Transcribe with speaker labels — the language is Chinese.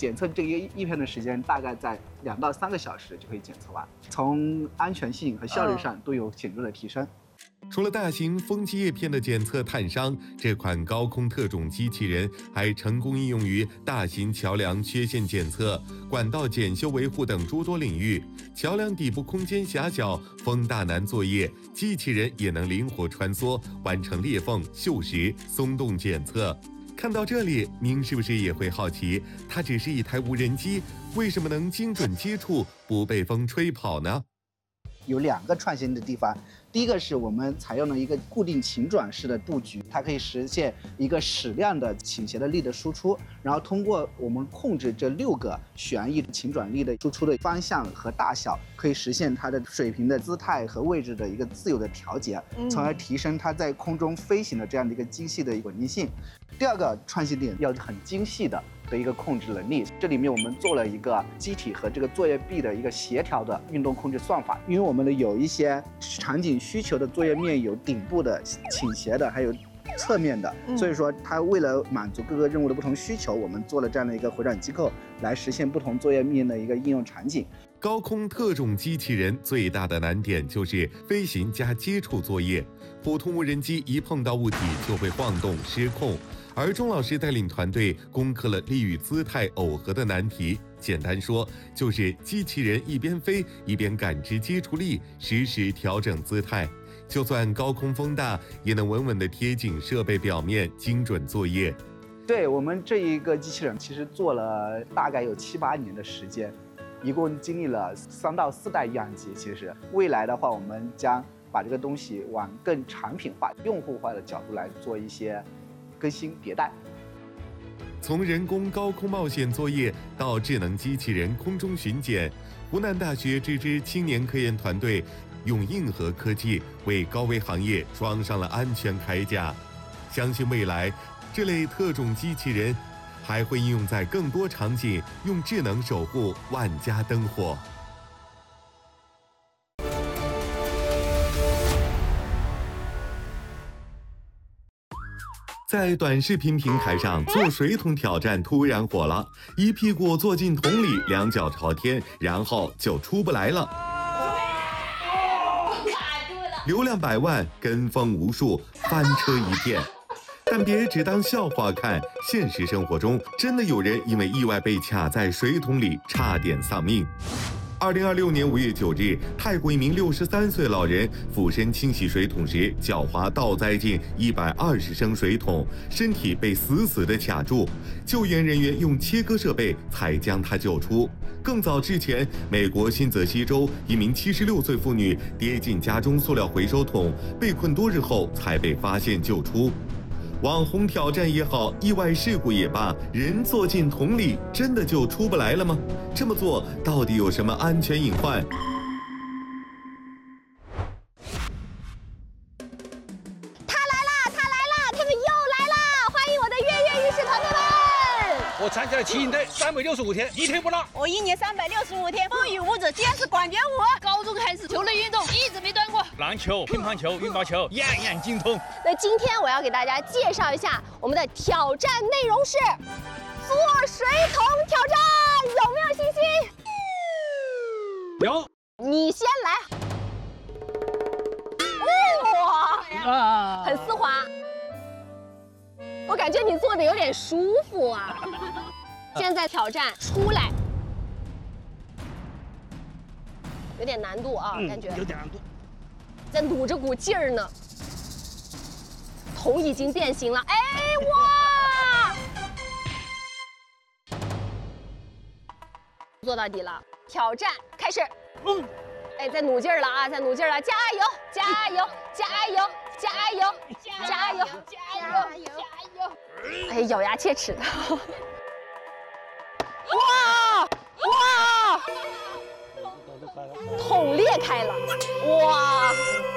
Speaker 1: 检测这个叶片的时间大概在2到3个小时就可以检测完，从安全性和效率上都有显著的提升。
Speaker 2: 除了大型风机叶片的检测探伤，这款高空特种机器人还成功应用于大型桥梁缺陷检测、管道检修维护等诸多领域。桥梁底部空间狭小，风大难作业，机器人也能灵活穿梭，完成裂缝、锈蚀、松动检测。看到这里，您是不是也会好奇，它只是一台无人机，为什么能精准接触，不被风吹跑呢？
Speaker 1: 有2个创新的地方，第一个是我们采用了一个固定倾转式的布局，它可以实现一个矢量的倾斜的力的输出，然后通过我们控制这6个旋翼倾转力的输出的方向和大小，可以实现它的水平的姿态和位置的一个自由的调节，从而提升它在空中飞行的这样的一个精细的稳定性。第2个创新点要很精细的一个控制能力，这里面我们做了一个机体和这个作业臂的一个协调的运动控制算法，因为我们的有一些场景需求的作业面有顶部的、倾斜的，还有侧面的，所以说它为了满足各个任务的不同需求，我们做了这样的一个回转机构，来实现不同作业面的一个应用场景。
Speaker 2: 高空特种机器人最大的难点就是飞行加接触作业，普通无人机一碰到物体就会晃动失控，而钟老师带领团队攻克了力与姿态耦合的难题。简单说，就是机器人一边飞一边感知接触力，实时调整姿态，就算高空风大，也能稳稳地贴紧设备表面，精准作业。
Speaker 1: 对，我们这一个机器人其实做了大概有7、8年的时间，一共经历了3到4代样机。其实未来的话，我们将把这个东西往更产品化、用户化的角度来做一些更新迭代。
Speaker 2: 从人工高空冒险作业到智能机器人空中巡检，湖南大学这支青年科研团队用硬核科技为高危行业装上了安全铠甲。相信未来这类特种机器人还会应用在更多场景，用智能守护万家灯火。在短视频平台上做水桶挑战突然火了，一屁股坐进桶里，2脚朝天，然后就出不来了。流量100万，跟风无数，翻车一片。但别只当笑话看，现实生活中真的有人因为意外被卡在水桶里，差点丧命。2026年5月9日，泰国一名63岁老人俯身清洗水桶时，脚滑倒栽进120升水桶，身体被死死地卡住，救援人员用切割设备才将他救出。更早之前，美国新泽西州一名76岁妇女跌进家中塑料回收桶，被困多日后才被发现救出。网红挑战也好，意外事故也罢，人坐进桶里真的就出不来了吗？这么做到底有什么安全隐患？
Speaker 3: 我参加了骑行队365天，一天不落。
Speaker 4: 我1年365天风雨无阻，今天是管弦舞。
Speaker 5: 高中开始球类运动一直没断过，
Speaker 3: 篮球、乒乓球、羽毛球样样精通。
Speaker 4: 那今天我要给大家介绍一下我们的挑战内容是做水桶挑战，有没有信心？
Speaker 3: 有。
Speaker 4: 你先来。哇，很丝滑。我感觉你做的有点舒服啊。现在挑战出来，有点难度啊，感觉
Speaker 3: 有点难度，
Speaker 4: 在努着股劲儿呢。桶已经变形了，哎哇！做到底了，挑战开始。哎，在努劲儿了啊，在努劲儿了，加油，加油，加油，加油，加油，加油，加油！哎，咬牙切齿的。哇哇！桶裂开了，哇！